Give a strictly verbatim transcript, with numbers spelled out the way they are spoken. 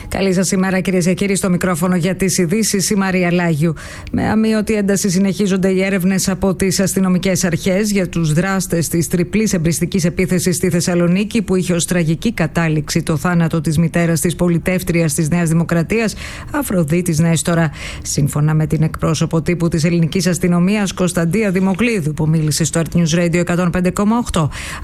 Καλή σας ημέρα, κυρίες και κύριοι. Στο μικρόφωνο για τις ειδήσεις η Μαρία Λάγιου. Με αμείωτη ένταση συνεχίζονται οι έρευνες από τις αστυνομικές αρχές για τους δράστες της τριπλής εμπριστικής επίθεσης στη Θεσσαλονίκη, που είχε ως τραγική κατάληξη το θάνατο της μητέρας της πολιτεύτριας της Νέας Δημοκρατίας, Αφροδίτης Νέστορα. Σύμφωνα με την εκπρόσωπο τύπου της ελληνικής αστυνομίας, Κωνσταντία Δημοκλίδου, που μίλησε στο Art News Radio εκατόν πέντε κόμμα οκτώ,